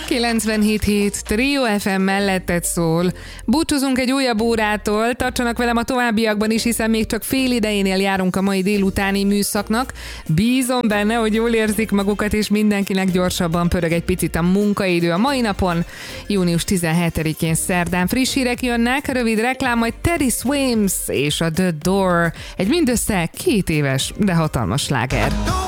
97.7 Trio FM melletted szól. Búcsúzunk egy újabb órától, tartsanak velem a továbbiakban is, hiszen még csak fél idejénél járunk a mai délutáni műszaknak. Bízom benne, hogy jól érzik magukat, és mindenkinek gyorsabban pörög egy picit a munkaidő a mai napon, június 17-én szerdán. Friss hírek jönnek, rövid reklám, majd Teddy Swims és a The Door. Egy mindössze 2 éves, de hatalmas sláger.